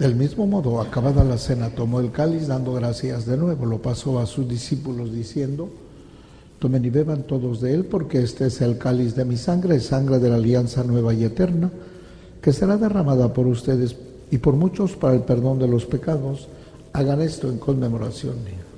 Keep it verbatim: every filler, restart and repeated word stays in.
Del mismo modo, acabada la cena, tomó el cáliz, dando gracias de nuevo, lo pasó a sus discípulos diciendo: tomen y beban todos de él, porque este es el cáliz de mi sangre, sangre de la alianza nueva y eterna, que será derramada por ustedes y por muchos para el perdón de los pecados. Hagan esto en conmemoración mía.